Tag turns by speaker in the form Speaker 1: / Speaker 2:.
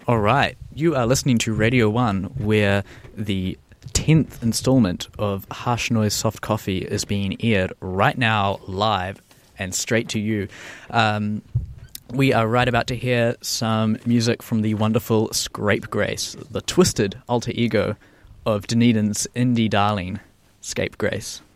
Speaker 1: All right, you are listening to Radio 1, where the 10th installment of Harsh Noise Soft Coffee is being aired right now, live and straight to you. We are right about to hear some music from the wonderful Scapegrace, the twisted alter ego of Dunedin's indie darling, Scapegrace.